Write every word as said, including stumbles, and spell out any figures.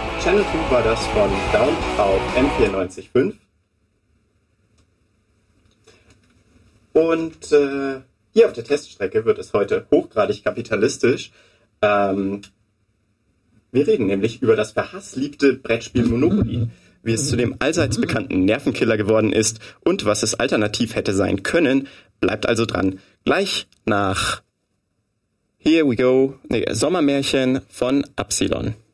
Channel zwei war das von Down auf M vierundneunzig Komma fünf. Und äh, hier auf der Teststrecke wird es heute hochgradig kapitalistisch. Ähm, wir reden nämlich über das verhassliebte Brettspiel Monopoly, wie es zu dem allseits bekannten Nervenkiller geworden ist und was es alternativ hätte sein können. Bleibt also dran. Gleich nach Here We Go, nee, Sommermärchen von Absilon.